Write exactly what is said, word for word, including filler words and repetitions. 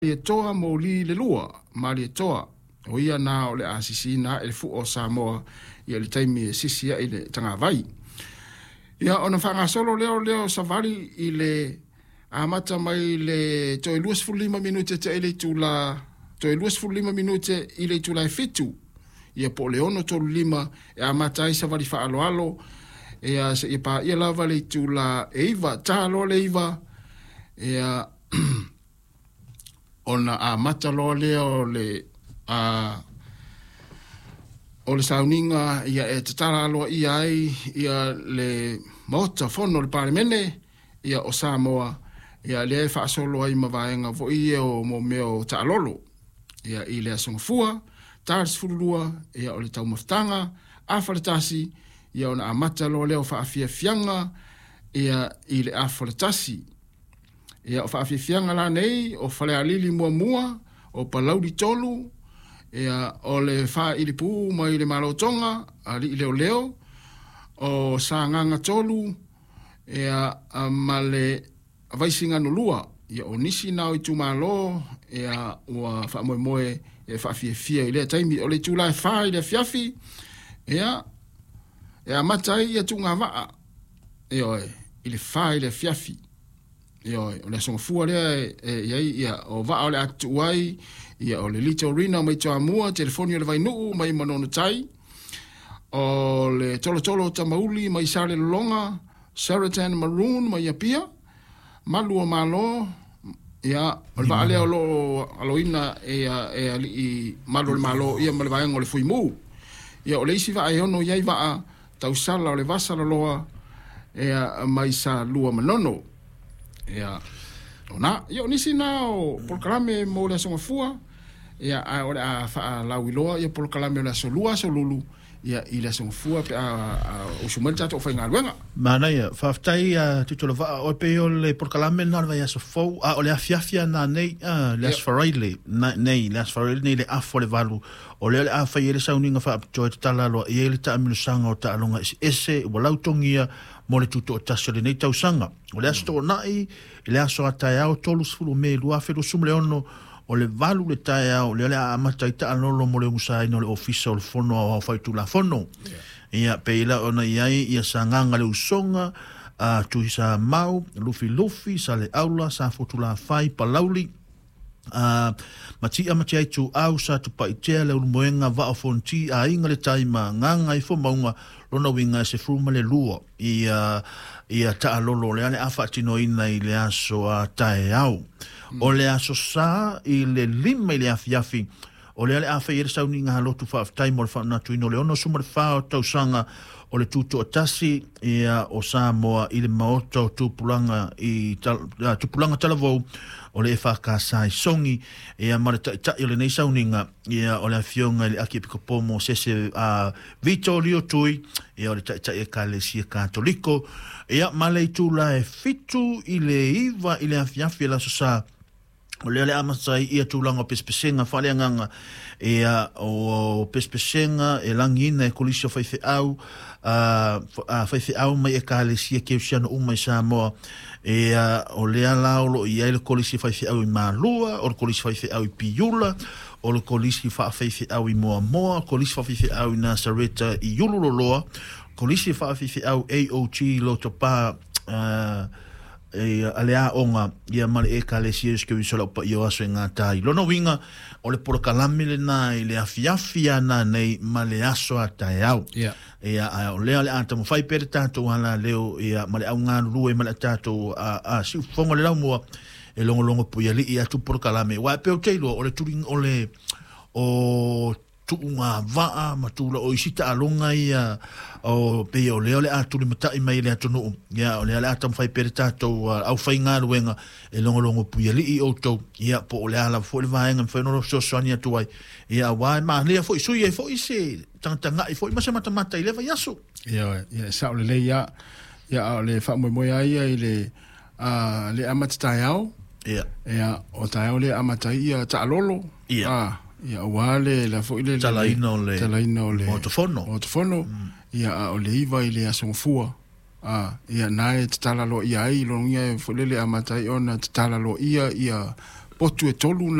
le toa mo li le lua ma le toa o ia na o le asisi na e fu o Samoa ia le taimi sisi ia ile tanga vai ia ona fanga solo leo leo savali ile amata mai le toi luas fulima minute te ile tula toi luas fulima minute ile tula fitu ia po leono to lima e amata i savali fa alo alo ia se pa ia lava le tula eiva talo leiva ia ona a mata lo leo le a o le sauninga ia e tatara aloa ia ai ia le mota fono le parimene ia o Samoa ia le e whaasolo ai mawaenga vo i o mo meo ta alolo ia i le asongafua taris furulua ia o le tau maftanga afaletasi ia ona a mata lo leo whaafia fianga ia i le afaletasi ia o whaafia fianga la nei o whale alili mua mua o palaudi tolu ia o le wha ili pū mai le malotonga ali i leo leo o sānganga tolu ia ma le vaisinga nulua ia o nisi nao i tūmalo ia ua wha moe moe ia wha fia fia i lea taimi o le tūlai wha i le fiafi ia ia matai ia tūnga waa ia oe i le wha i le fiafi ia oe o le songa fua lea ia o waa o le atu wai ia o le Little Rina mai toa mua, telefoni o le vainuu mai manono tai, o le tolo tolo tamauli mai sale longa, Saratan Maroon mai apia, malu o malo, ia, o le vaale o lo aloina e a li i malu o le malo, ia ma le vaenga o le fuimu, ia o le isi va e ono iai va tau sala o le vasa la loa, ia mai sa lua manono, ia, ona, ia o nisi nao, polkarame mo le asonga fua, ia a ora a fa la wiloa ia por kala me la solua solulu ia ila son fua pe a o sumalta to fa ngaluenga mana ia fa ftai a titolo va o pe o le por kala me na va so fo a o le afiafia na nei a las faraile nei las faraile nei le afo le valu o le a fa ile sauninga fa to tala lo ia le ta minu sanga o ta longa ese o lautongia mo le tuto tasole nei tau sanga o le asto nai le aso ata o tolus fulu me lu afe lo sumle ono o le valu le tae o le le amata i ta anolo mo le musai no le ofisa o le fono o faitu la fono ia peila ona iai ia sanganga le usonga a tuisa mau lufi lufi sa le aula sa fotula fai palauli a mati amati ai tu au sa tu paitea le ulmoenga va o fonti a inga le taima nganga i fo maunga lona winga se fruma le lua ia ia ta alolo le ane afa tino ina i le aso a tae au o le aso sa i le lima i le afiafi o le ale afa i le sauninga halotu whaaftai mo le whanatu ino le ono suma le whao tausanga o le tuto o tasi ia o Samoa i le maota o tupulanga i tal, uh, tupulanga talavou o le e whakasai songi ia mare tai o le nei sauninga ia o le afionga i le aki pikopomo sese a uh, Vito Lio Tui ia o le tai tai e kalesia katoliko ia male i tula e fitu i le iwa i le afiafi la sosa o le ale amasai ia tūlanga o pespesenga whaleanganga ia o pespesenga e langina e kolisi o whaife au a whaife au mai e kālesia ke usiano umai Samoa ia o le ala olo ia le kolisi whaife au i Malua o le kolisi whaife au i Piula o le kolisi whaife au i Moa Moa kolisi whaife au i Nasareta i Yululoloa kolisi whaife au A O G lo topa uh, e alea onga ia male e kalesia ke wisola pa yo aso nga tai lono winga o le porkalame le na ile afiafia na nei male aso atai au ia ia o le ale anta mo fai per tanto ala leo ia male au nga lu e male tato a a si fongo le mo e longo longo puiali ia tu porkalame wa pe o teilo o le turing o le o tu nga va matula o isita alonga ia o pe o le ole atu le mata mai le atu no ia o le ala tam fai per tato au fai nga luenga e longo longo puiali i auto ia po le ala fo le vaenga fo no so sonia tu ai ia wa ma le fo isu ia fo ise tanga i fo ma se mata mata i le va yaso ia ia sa le le ia ia le fa mo mo ia i le a le amata taiao ia ia o taiao le amata ia ta lolo ia ia wale la fo ile talaina le talaina le motofono motofono ia o le iva ile asongfua a ia nae tala lo ia i lo ia fo le amata i ona tala lo ia ia potu e tolu